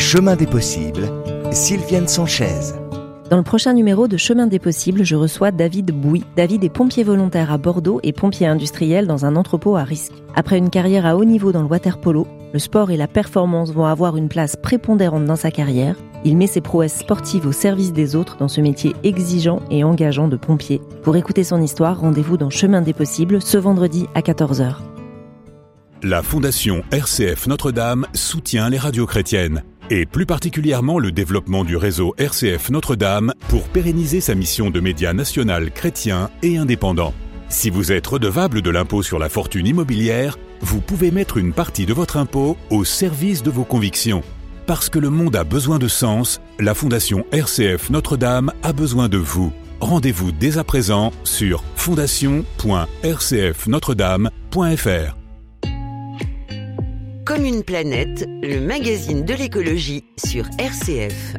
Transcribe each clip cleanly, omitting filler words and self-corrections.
Chemin des possibles, Sylviane Sanchez. Dans le prochain numéro de Chemin des possibles, je reçois David Bouy. David est pompier volontaire à Bordeaux et pompier industriel dans un entrepôt à risque. Après une carrière à haut niveau dans le water-polo, le sport et la performance vont avoir une place prépondérante dans sa carrière. Il met ses prouesses sportives au service des autres dans ce métier exigeant et engageant de pompier. Pour écouter son histoire, rendez-vous dans Chemin des possibles ce vendredi à 14h. La Fondation RCF Notre-Dame soutient les radios chrétiennes, et plus particulièrement le développement du réseau RCF Notre-Dame pour pérenniser sa mission de média national chrétien et indépendant. Si vous êtes redevable de l'impôt sur la fortune immobilière, vous pouvez mettre une partie de votre impôt au service de vos convictions. Parce que le monde a besoin de sens, la Fondation RCF Notre-Dame a besoin de vous. Rendez-vous dès à présent sur fondation.rcfnotredame.fr. Comme une planète, le magazine de l'écologie sur RCF.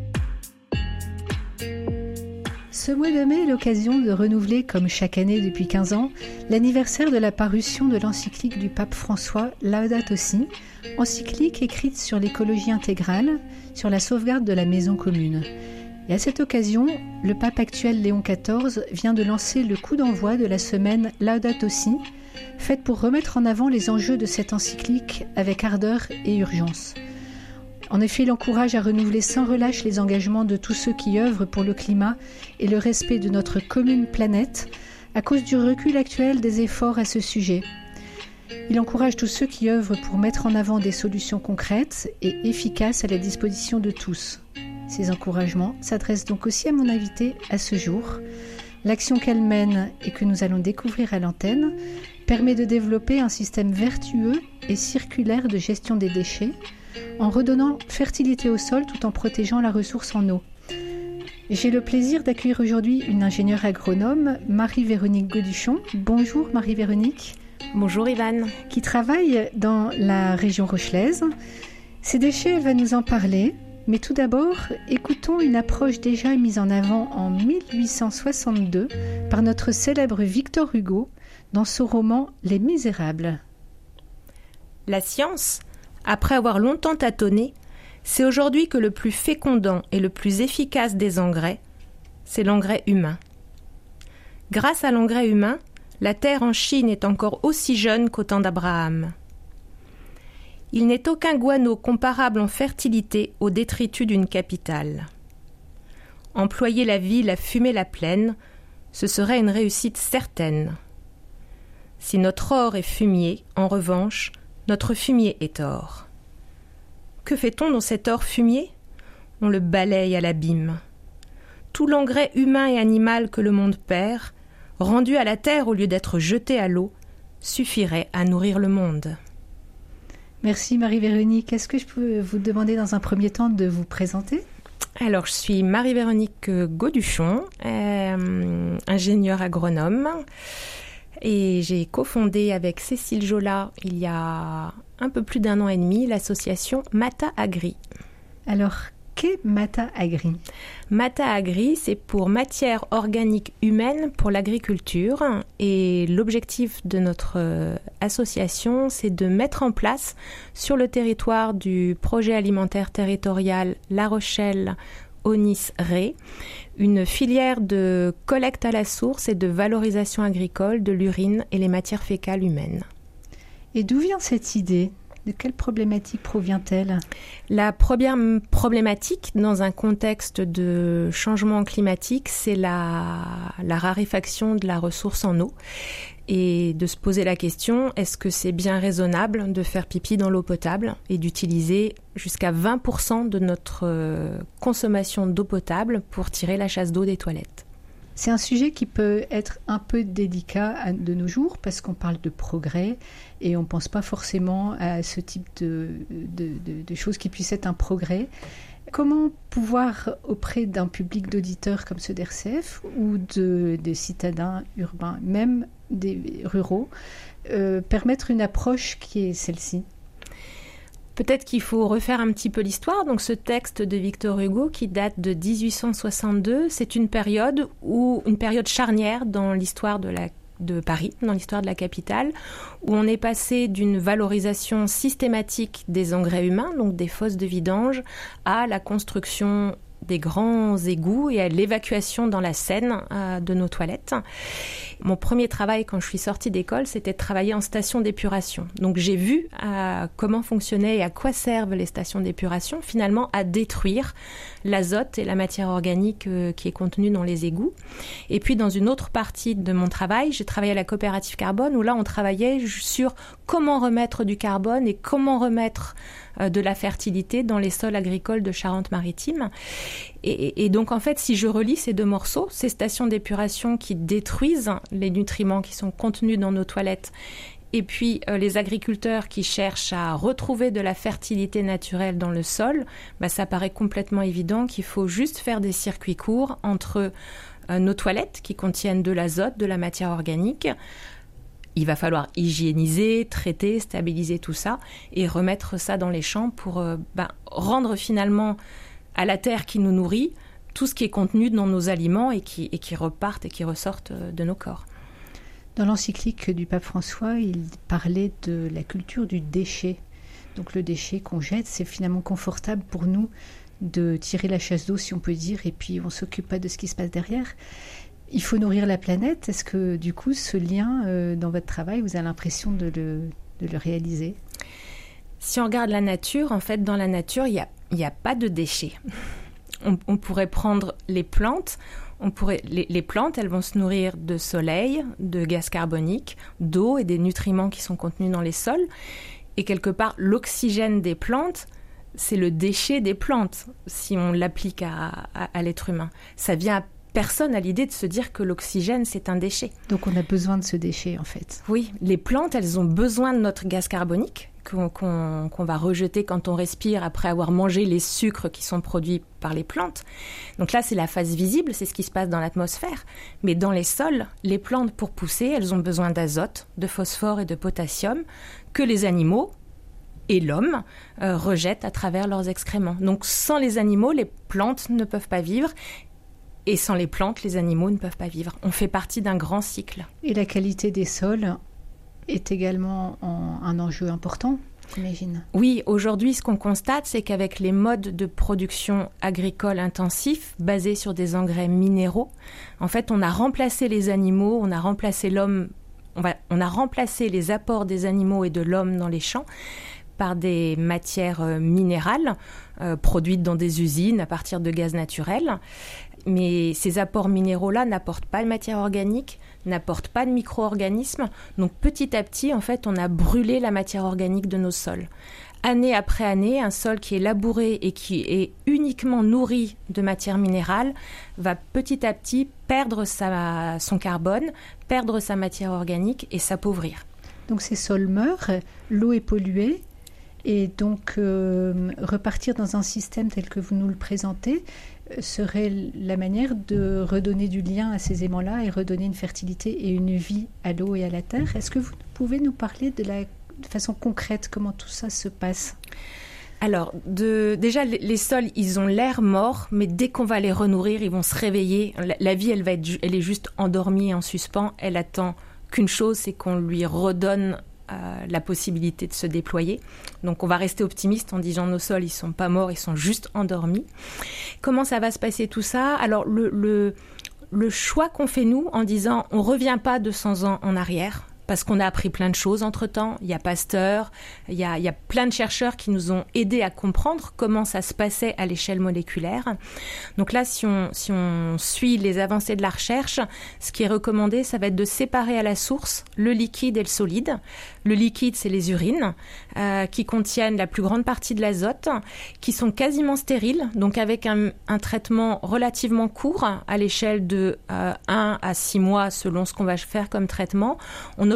Ce mois de mai est l'occasion de renouveler, comme chaque année depuis 15 ans, l'anniversaire de la parution de l'encyclique du pape François Laudato Si', encyclique écrite sur l'écologie intégrale, sur la sauvegarde de la maison commune. Et à cette occasion, le pape actuel Léon XIV vient de lancer le coup d'envoi de la semaine Laudato Si', faite pour remettre en avant les enjeux de cette encyclique avec ardeur et urgence. En effet, il encourage à renouveler sans relâche les engagements de tous ceux qui œuvrent pour le climat et le respect de notre commune planète à cause du recul actuel des efforts à ce sujet. Il encourage tous ceux qui œuvrent pour mettre en avant des solutions concrètes et efficaces à la disposition de tous. Ces encouragements s'adressent donc aussi à mon invité à ce jour. L'action qu'elle mène et que nous allons découvrir à l'antenne permet de développer un système vertueux et circulaire de gestion des déchets en redonnant fertilité au sol tout en protégeant la ressource en eau. J'ai le plaisir d'accueillir aujourd'hui une ingénieure agronome, Marie-Véronique Gauduchon. Bonjour Marie-Véronique. Bonjour Ivan. Qui travaille dans la région rochelaise. Ces déchets, elle va nous en parler. Mais tout d'abord, écoutons une approche déjà mise en avant en 1862 par notre célèbre Victor Hugo dans son roman Les Misérables. La science, après avoir longtemps tâtonné, sait aujourd'hui que le plus fécondant et le plus efficace des engrais, c'est l'engrais humain. Grâce à l'engrais humain, la terre en Chine est encore aussi jeune qu'au temps d'Abraham. Il n'est aucun guano comparable en fertilité au détritus d'une capitale. Employer la ville à fumer la plaine, ce serait une réussite certaine. Si notre or est fumier, en revanche, notre fumier est or. Que fait-on dans cet or fumier ? On le balaye à l'abîme. Tout l'engrais humain et animal que le monde perd, rendu à la terre au lieu d'être jeté à l'eau, suffirait à nourrir le monde. Merci Marie-Véronique. Est-ce que je peux vous demander dans un premier temps de vous présenter ? Alors, je suis Marie-Véronique Gauduchon, ingénieure agronome, et j'ai cofondé avec Cécile Jola, il y a un peu plus d'1 an et demi, l'association Mata Agri. Alors, qu'est Mata Agri ? Mata Agri, c'est pour matière organique humaine pour l'agriculture. Et l'objectif de notre association, c'est de mettre en place sur le territoire du projet alimentaire territorial La Rochelle-Aunis-Ré une filière de collecte à la source et de valorisation agricole de l'urine et les matières fécales humaines. Et d'où vient cette idée ? De quelle problématique provient-elle ? La première problématique dans un contexte de changement climatique, c'est la raréfaction de la ressource en eau et de se poser la question, est-ce que c'est bien raisonnable de faire pipi dans l'eau potable et d'utiliser jusqu'à 20% de notre consommation d'eau potable pour tirer la chasse d'eau des toilettes ? C'est un sujet qui peut être un peu délicat de nos jours parce qu'on parle de progrès et on ne pense pas forcément à ce type de choses qui puissent être un progrès. Comment pouvoir, auprès d'un public d'auditeurs comme ceux d'RCF ou des citadins urbains, même des ruraux, permettre une approche qui est celle-ci ? Peut-être qu'il faut refaire un petit peu l'histoire. Donc ce texte de Victor Hugo qui date de 1862, c'est une période charnière dans l'histoire de la de Paris, dans l'histoire de la capitale, où on est passé d'une valorisation systématique des engrais humains, donc des fosses de vidange, à la construction des grands égouts et à l'évacuation dans la Seine de nos toilettes. Mon premier travail quand je suis sortie d'école, c'était de travailler en station d'épuration. Donc j'ai vu comment fonctionnaient et à quoi servent les stations d'épuration, finalement à détruire l'azote et la matière organique qui est contenue dans les égouts. Et puis dans une autre partie de mon travail, j'ai travaillé à la coopérative carbone, où là on travaillait sur comment remettre du carbone et comment remettre de la fertilité dans les sols agricoles de Charente-Maritime. Et donc en fait, si je relie ces deux morceaux, ces stations d'épuration qui détruisent les nutriments qui sont contenus dans nos toilettes, et puis les agriculteurs qui cherchent à retrouver de la fertilité naturelle dans le sol, ça paraît complètement évident qu'il faut juste faire des circuits courts entre nos toilettes qui contiennent de l'azote, de la matière organique. Il va falloir hygiéniser, traiter, stabiliser tout ça et remettre ça dans les champs pour rendre finalement à la terre qui nous nourrit tout ce qui est contenu dans nos aliments et qui repartent et qui ressortent de nos corps. Dans l'encyclique du pape François, il parlait de la culture du déchet. Donc le déchet qu'on jette, c'est finalement confortable pour nous de tirer la chasse d'eau, si on peut dire, et puis on ne s'occupe pas de ce qui se passe derrière. Il faut nourrir la planète. Est-ce que du coup, ce lien dans votre travail, vous avez l'impression de le réaliser ? Si on regarde la nature, en fait, dans la nature, il n'y a pas de déchets. On pourrait prendre les plantes. Les plantes, elles vont se nourrir de soleil, de gaz carbonique, d'eau et des nutriments qui sont contenus dans les sols. Et quelque part, l'oxygène des plantes, c'est le déchet des plantes, si on l'applique à l'être humain. Ça vient à personne à l'idée de se dire que l'oxygène, c'est un déchet. Donc on a besoin de ce déchet, en fait. Oui, les plantes, elles ont besoin de notre gaz carbonique qu'on va rejeter quand on respire après avoir mangé les sucres qui sont produits par les plantes. Donc là, c'est la phase visible, c'est ce qui se passe dans l'atmosphère. Mais dans les sols, les plantes, pour pousser, elles ont besoin d'azote, de phosphore et de potassium que les animaux et l'homme rejettent à travers leurs excréments. Donc sans les animaux, les plantes ne peuvent pas vivre. Et sans les plantes, les animaux ne peuvent pas vivre. On fait partie d'un grand cycle. Et la qualité des sols est également un enjeu important, j'imagine. Oui, aujourd'hui, ce qu'on constate, c'est qu'avec les modes de production agricole intensifs, basés sur des engrais minéraux, en fait, on a remplacé les animaux, on a remplacé l'homme, on a remplacé les apports des animaux et de l'homme dans les champs par des matières minérales produites dans des usines à partir de gaz naturel. Mais ces apports minéraux-là n'apportent pas de matière organique, n'apportent pas de micro-organismes. Donc petit à petit, en fait, on a brûlé la matière organique de nos sols. Année après année, un sol qui est labouré et qui est uniquement nourri de matière minérale va petit à petit perdre son carbone, perdre sa matière organique et s'appauvrir. Donc ces sols meurent, l'eau est polluée. Et donc, repartir dans un système tel que vous nous le présentez serait la manière de redonner du lien à ces aimants-là et redonner une fertilité et une vie à l'eau et à la terre. Est-ce que vous pouvez nous parler de façon concrète comment tout ça se passe ? Alors, déjà, les sols, ils ont l'air morts, mais dès qu'on va les renourrir, ils vont se réveiller. La vie, elle est juste endormie, en suspens. Elle attend qu'une chose, c'est qu'on lui redonne la possibilité de se déployer. Donc on va rester optimiste en disant nos sols, ils sont pas morts, ils sont juste endormis. Comment ça va se passer tout ça ? Alors le choix qu'on fait nous en disant on revient pas 200 ans en arrière, parce qu'on a appris plein de choses entre-temps. Il y a Pasteur, il y a plein de chercheurs qui nous ont aidés à comprendre comment ça se passait à l'échelle moléculaire. Donc là, si on suit les avancées de la recherche, ce qui est recommandé, ça va être de séparer à la source le liquide et le solide. Le liquide, c'est les urines, qui contiennent la plus grande partie de l'azote, qui sont quasiment stériles, donc avec un traitement relativement court, à l'échelle de 1 à 6 mois, selon ce qu'on va faire comme traitement. On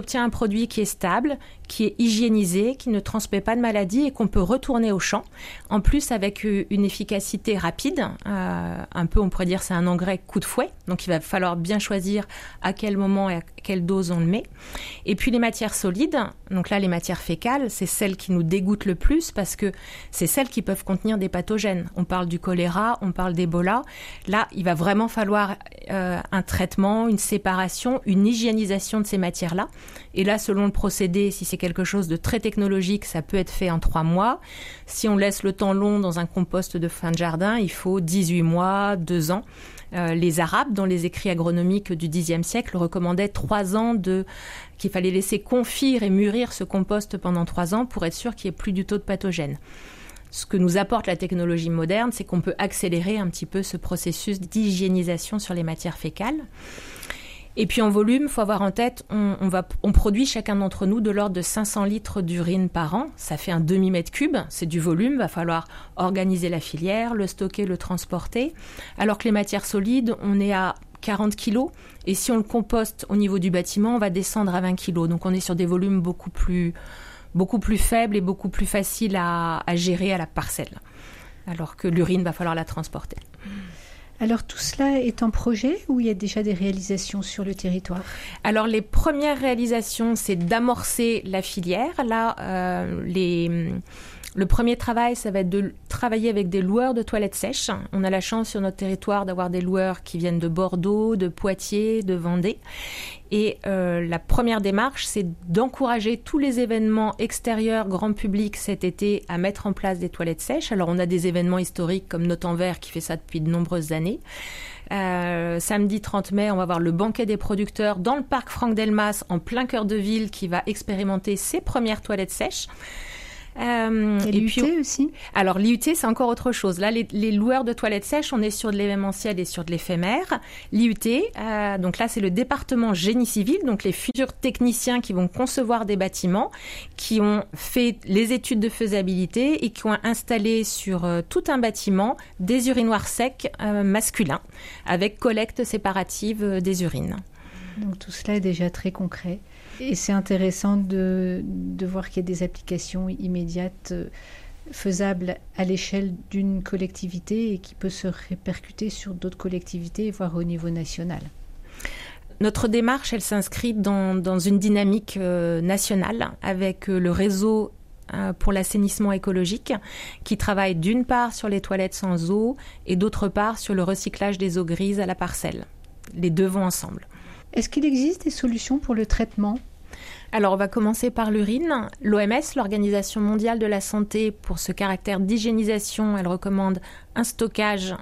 obtient un produit qui est stable, qui est hygiénisé, qui ne transmet pas de maladie et qu'on peut retourner au champ. En plus, avec une efficacité rapide, un peu, on pourrait dire, c'est un engrais coup de fouet. Donc, il va falloir bien choisir à quel moment et à quelle dose on le met. Et puis, les matières solides, donc là, les matières fécales, c'est celles qui nous dégoûtent le plus parce que c'est celles qui peuvent contenir des pathogènes. On parle du choléra, on parle d'Ebola. Là, il va vraiment falloir un traitement, une séparation, une hygiénisation de ces matières-là. Et là, selon le procédé, si c'est quelque chose de très technologique, ça peut être fait en 3 mois. Si on laisse le temps long dans un compost de fin de jardin, il faut 18 mois, 2 ans. Les Arabes, dans les écrits agronomiques du Xe siècle, recommandaient 3 ans qu'il fallait laisser confire et mûrir ce compost pendant 3 ans pour être sûr qu'il n'y ait plus du tout de pathogènes. Ce que nous apporte la technologie moderne, c'est qu'on peut accélérer un petit peu ce processus d'hygiénisation sur les matières fécales. Et puis en volume, il faut avoir en tête, on produit chacun d'entre nous de l'ordre de 500 litres d'urine par an. Ça fait un demi-mètre cube, c'est du volume. Il va falloir organiser la filière, le stocker, le transporter. Alors que les matières solides, on est à 40 kilos. Et si on le composte au niveau du bâtiment, on va descendre à 20 kilos. Donc on est sur des volumes beaucoup plus faibles et beaucoup plus faciles à gérer à la parcelle. Alors que l'urine, va falloir la transporter. Alors tout cela est en projet ou il y a déjà des réalisations sur le territoire ? Alors les premières réalisations, c'est d'amorcer la filière. Là, le premier travail, ça va être de travailler avec des loueurs de toilettes sèches. On a la chance sur notre territoire d'avoir des loueurs qui viennent de Bordeaux, de Poitiers, de Vendée. Et la première démarche, c'est d'encourager tous les événements extérieurs, grand public cet été, à mettre en place des toilettes sèches. Alors on a des événements historiques comme Notenvers qui fait ça depuis de nombreuses années. Samedi 30 mai, on va voir le banquet des producteurs dans le parc Franck-Delmas, en plein cœur de ville, qui va expérimenter ses premières toilettes sèches. Et l'IUT aussi ? Alors l'IUT, c'est encore autre chose. Là, les loueurs de toilettes sèches, on est sur de l'événementiel et sur de l'éphémère. L'IUT, donc là, c'est le département génie civil, donc les futurs techniciens qui vont concevoir des bâtiments, qui ont fait les études de faisabilité et qui ont installé sur tout un bâtiment des urinoirs secs masculins, avec collecte séparative des urines. Donc tout cela est déjà très concret. Et c'est intéressant de voir qu'il y a des applications immédiates faisables à l'échelle d'une collectivité et qui peut se répercuter sur d'autres collectivités, voire au niveau national. Notre démarche, elle s'inscrit dans une dynamique nationale avec le réseau pour l'assainissement écologique qui travaille d'une part sur les toilettes sans eau et d'autre part sur le recyclage des eaux grises à la parcelle. Les deux vont ensemble. Est-ce qu'il existe des solutions pour le traitement ? Alors, on va commencer par l'urine. L'OMS, l'Organisation mondiale de la santé, pour ce caractère d'hygiénisation, elle recommande un stockage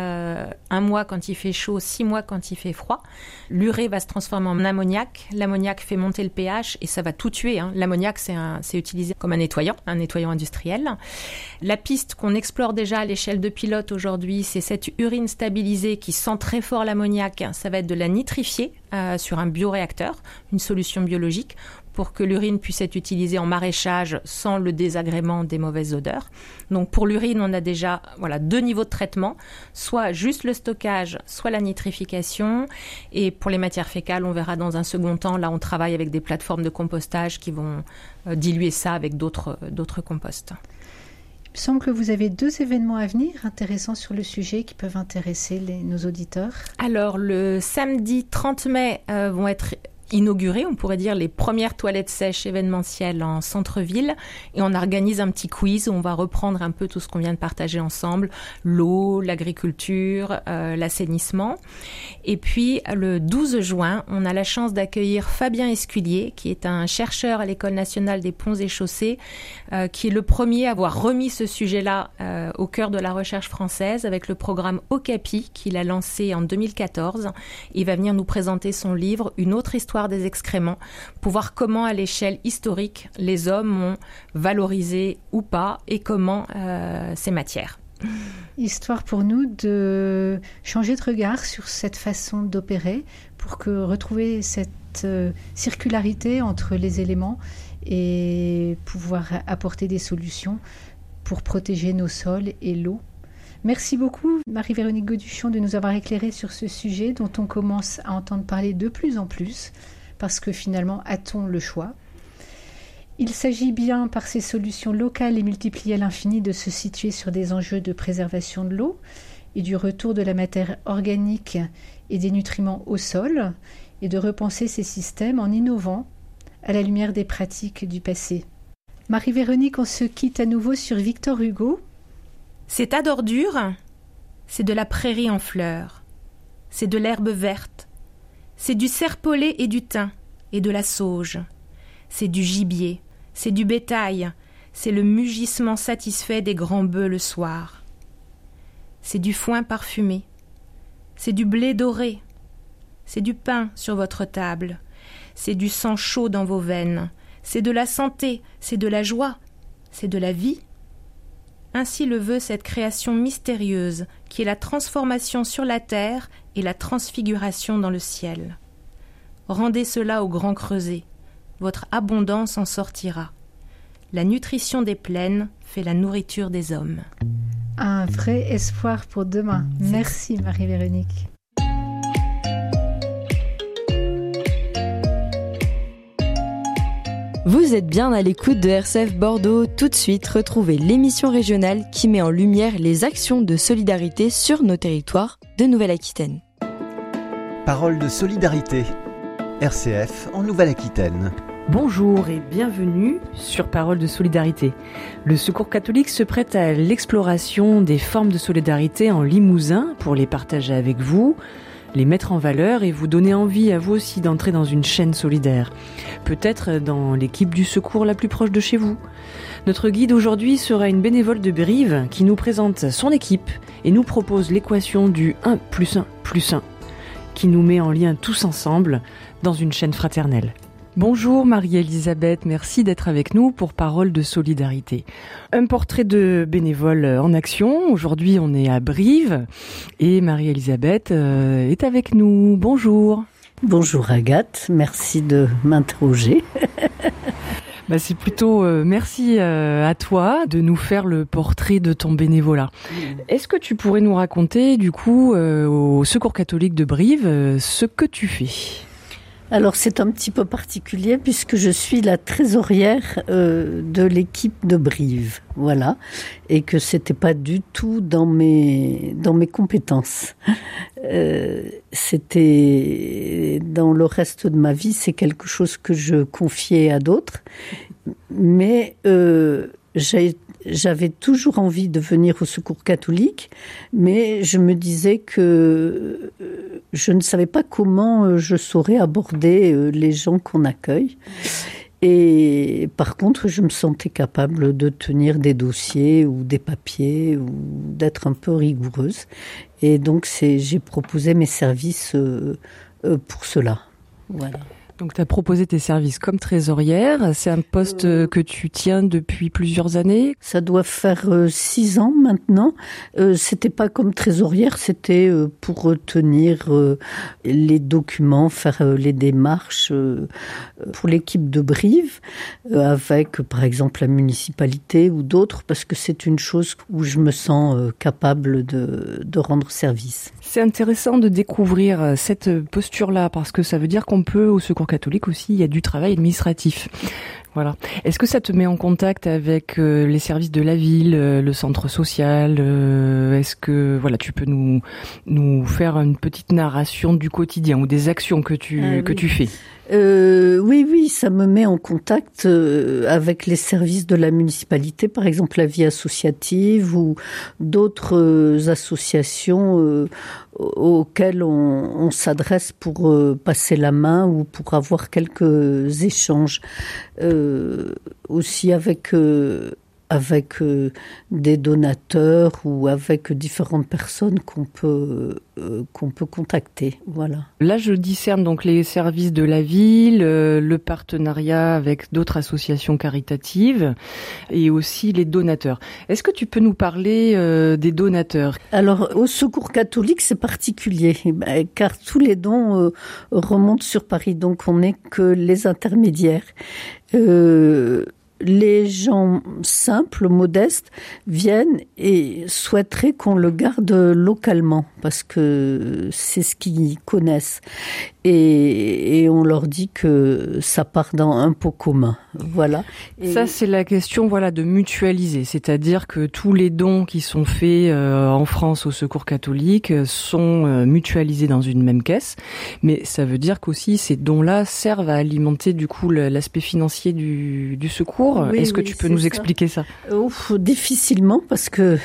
1 mois quand il fait chaud, 6 mois quand il fait froid. L'urée va se transformer en ammoniac. L'ammoniac fait monter le pH et ça va tout tuer. L'ammoniac, c'est utilisé comme un nettoyant industriel. La piste qu'on explore déjà à l'échelle de pilote aujourd'hui, c'est cette urine stabilisée qui sent très fort l'ammoniac. Ça va être de la nitrifier sur un bioréacteur, une solution biologique, pour que l'urine puisse être utilisée en maraîchage sans le désagrément des mauvaises odeurs. Donc pour l'urine, on a déjà 2 niveaux de traitement, soit juste le stockage, soit la nitrification. Et pour les matières fécales, on verra dans un second temps, là on travaille avec des plateformes de compostage qui vont diluer ça avec d'autres composts. Il me semble que vous avez 2 événements à venir intéressants sur le sujet qui peuvent intéresser nos auditeurs. Alors le samedi 30 mai vont être inaugurées, on pourrait dire, les premières toilettes sèches événementielles en centre-ville, et on organise un petit quiz où on va reprendre un peu tout ce qu'on vient de partager ensemble, l'eau, l'agriculture, l'assainissement. Et puis le 12 juin, on a la chance d'accueillir Fabien Esculier, qui est un chercheur à l'École nationale des ponts et chaussées, qui est le premier à avoir remis ce sujet-là au cœur de la recherche française avec le programme Okapi qu'il a lancé en 2014. Il va venir nous présenter son livre « Une autre histoire des excréments » pour voir comment, à l'échelle historique, les hommes ont valorisé ou pas et comment ces matières. Histoire pour nous de changer de regard sur cette façon d'opérer pour retrouver cette circularité entre les éléments et pouvoir apporter des solutions pour protéger nos sols et l'eau. Merci beaucoup Marie-Véronique Goduchon de nous avoir éclairé sur ce sujet dont on commence à entendre parler de plus en plus parce que finalement, a-t-on le choix ? Il s'agit bien, par ces solutions locales et multipliées à l'infini, de se situer sur des enjeux de préservation de l'eau et du retour de la matière organique et des nutriments au sol, et de repenser ces systèmes en innovant à la lumière des pratiques du passé. Marie-Véronique, on se quitte à nouveau sur Victor Hugo. Ces tas d'ordures, c'est de la prairie en fleurs, c'est de l'herbe verte, c'est du serpolet et du thym et de la sauge, c'est du gibier, c'est du bétail, c'est le mugissement satisfait des grands bœufs le soir. C'est du foin parfumé, c'est du blé doré, c'est du pain sur votre table, c'est du sang chaud dans vos veines, c'est de la santé, c'est de la joie, c'est de la vie. Ainsi le veut cette création mystérieuse qui est la transformation sur la terre et la transfiguration dans le ciel. Rendez cela au grand creuset, votre abondance en sortira. La nutrition des plaines fait la nourriture des hommes. Un vrai espoir pour demain. Merci Marie-Véronique. Vous êtes bien à l'écoute de RCF Bordeaux. Tout de suite, retrouvez l'émission régionale qui met en lumière les actions de solidarité sur nos territoires de Nouvelle-Aquitaine. Parole de solidarité. RCF en Nouvelle-Aquitaine. Bonjour et bienvenue sur Parole de solidarité. Le Secours catholique se prête à l'exploration des formes de solidarité en Limousin pour les partager avec vous, les mettre en valeur et vous donner envie à vous aussi d'entrer dans une chaîne solidaire. Peut-être dans l'équipe du secours la plus proche de chez vous. Notre guide aujourd'hui sera une bénévole de Brive qui nous présente son équipe et nous propose l'équation du 1 + 1 + 1 qui nous met en lien tous ensemble dans une chaîne fraternelle. Bonjour Marie-Elisabeth, merci d'être avec nous pour Parole de solidarité. Un portrait de bénévole en action. Aujourd'hui, on est à Brive et Marie-Elisabeth est avec nous. Bonjour. Bonjour Agathe, merci de m'interroger. C'est plutôt merci à toi de nous faire le portrait de ton bénévolat. Est-ce que tu pourrais nous raconter du coup au Secours catholique de Brive ce que tu fais ? Alors c'est un petit peu particulier puisque je suis la trésorière de l'équipe de Brive, voilà, et que c'était pas du tout dans mes compétences. C'était dans le reste de ma vie, c'est quelque chose que je confiais à d'autres, mais j'avais toujours envie de venir au Secours catholique, mais je me disais que je ne savais pas comment je saurais aborder les gens qu'on accueille. Et par contre, je me sentais capable de tenir des dossiers ou des papiers ou d'être un peu rigoureuse. Et donc, j'ai proposé mes services pour cela. Voilà. Donc, tu as proposé tes services comme trésorière. C'est un poste que tu tiens depuis plusieurs années. Ça doit faire 6 ans maintenant. C'était pas comme trésorière, c'était pour tenir les documents, faire les démarches pour l'équipe de Brive, avec par exemple la municipalité ou d'autres, parce que c'est une chose où je me sens capable de rendre service. C'est intéressant de découvrir cette posture-là, parce que ça veut dire qu'on peut, au Secours catholique aussi, il y a du travail administratif. Voilà. Est-ce que ça te met en contact avec les services de la ville, le centre social ? Est-ce que tu peux nous faire une petite narration du quotidien ou des actions que tu fais ? Oui, ça me met en contact avec les services de la municipalité, par exemple la vie associative ou d'autres associations auxquelles on s'adresse pour passer la main ou pour avoir quelques échanges. Aussi avec des donateurs ou avec différentes personnes qu'on peut contacter. Voilà. Là, je discerne donc les services de la ville, le partenariat avec d'autres associations caritatives et aussi les donateurs. Est-ce que tu peux nous parler des donateurs ? Alors, au Secours catholique, c'est particulier, car tous les dons remontent sur Paris, donc on n'est que les intermédiaires. les gens simples, modestes, viennent et souhaiteraient qu'on le garde localement parce que c'est ce qu'ils connaissent. Et on leur dit que ça part dans un pot commun. Voilà. Et ça, c'est la question, de mutualiser. C'est-à-dire que tous les dons qui sont faits en France au Secours catholique sont mutualisés dans une même caisse. Mais ça veut dire qu'aussi ces dons-là servent à alimenter du coup l'aspect financier du secours. Oui, Est-ce que tu peux nous expliquer ça ? Difficilement parce que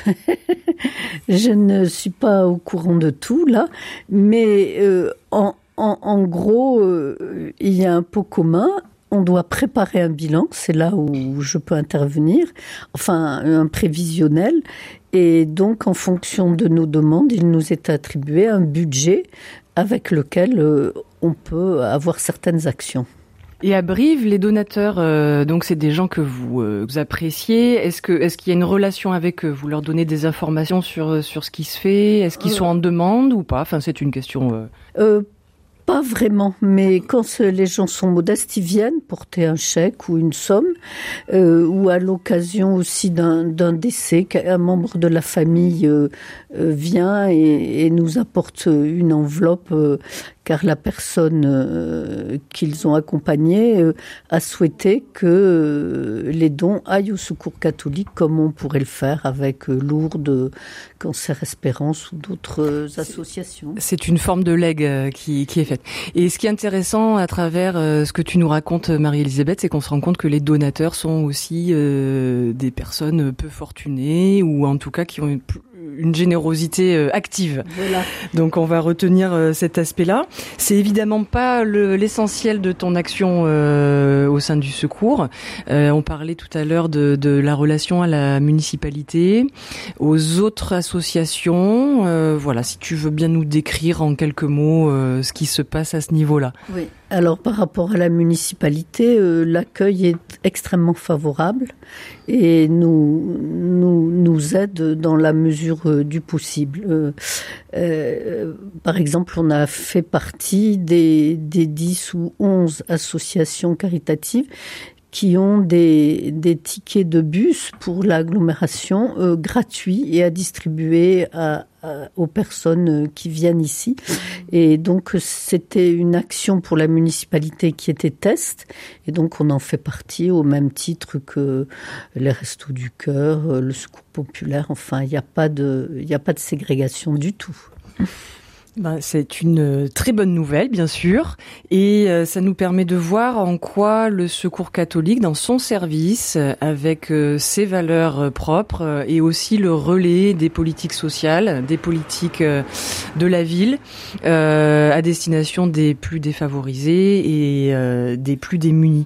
je ne suis pas au courant de tout là. Mais en gros, il y a un pot commun. On doit préparer un bilan, c'est là où je peux intervenir, enfin un prévisionnel. Et donc, en fonction de nos demandes, il nous est attribué un budget avec lequel on peut avoir certaines actions. Et à Brive, les donateurs, donc c'est des gens que vous appréciez. Est-ce qu'il y a une relation avec eux ? Vous leur donnez des informations sur ce qui se fait ? Est-ce qu'ils sont en demande ou pas ? Enfin, c'est une question. Pas vraiment, mais quand les gens sont modestes, ils viennent porter un chèque ou une somme, ou à l'occasion aussi d'un décès, qu'un membre de la famille vient et nous apporte une enveloppe, car la personne qu'ils ont accompagnée a souhaité que les dons aillent au Secours catholique, comme on pourrait le faire avec Lourdes, Cancer Espérance ou d'autres associations. C'est une forme de legs qui est faite. Et ce qui est intéressant à travers ce que tu nous racontes, Marie-Elisabeth, c'est qu'on se rend compte que les donateurs sont aussi des personnes peu fortunées ou en tout cas qui ont une générosité active. Voilà. Donc on va retenir cet aspect-là. C'est évidemment pas l'essentiel de ton action au sein du secours. On parlait tout à l'heure de la relation à la municipalité, aux autres associations. Si tu veux bien nous décrire en quelques mots ce qui se passe à ce niveau-là. Oui. Alors par rapport à la municipalité, l'accueil est extrêmement favorable et nous aide dans la mesure du possible. Par exemple, on a fait partie des 10 ou 11 associations caritatives qui ont des tickets de bus pour l'agglomération gratuits et à distribuer aux personnes qui viennent ici. Et donc, c'était une action pour la municipalité qui était test. Et donc, on en fait partie au même titre que les Restos du Cœur, le Secours populaire. Enfin, il n'y a pas de ségrégation du tout. C'est une très bonne nouvelle, bien sûr, et ça nous permet de voir en quoi le Secours catholique, dans son service, avec ses valeurs propres, et aussi le relais des politiques sociales, des politiques de la ville, à destination des plus défavorisés et des plus démunis.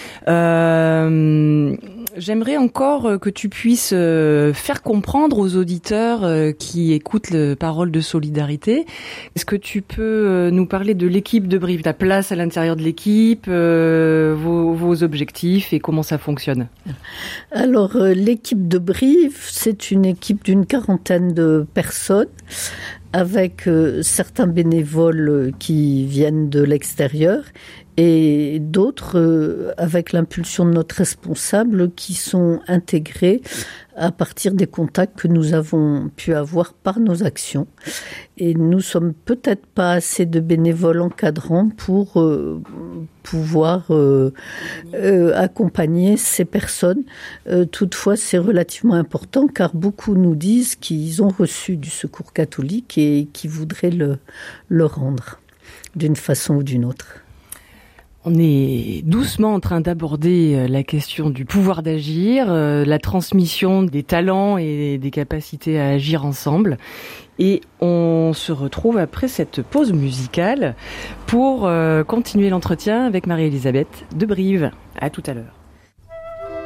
J'aimerais encore que tu puisses faire comprendre aux auditeurs qui écoutent le Parole de solidarité. Est-ce que tu peux nous parler de l'équipe de Brive, ta place à l'intérieur de l'équipe, vos objectifs et comment ça fonctionne ? Alors, l'équipe de Brive, c'est une équipe d'une 40aine de personnes avec certains bénévoles qui viennent de l'extérieur et d'autres avec l'impulsion de notre responsable qui sont intégrés à partir des contacts que nous avons pu avoir par nos actions. Et nous sommes peut-être pas assez de bénévoles encadrants pour pouvoir accompagner ces personnes. Toutefois, c'est relativement important car beaucoup nous disent qu'ils ont reçu du Secours catholique et qu'ils voudraient le rendre d'une façon ou d'une autre. On est doucement en train d'aborder la question du pouvoir d'agir, la transmission des talents et des capacités à agir ensemble. Et on se retrouve après cette pause musicale pour continuer l'entretien avec Marie-Elisabeth de Brive. À tout à l'heure.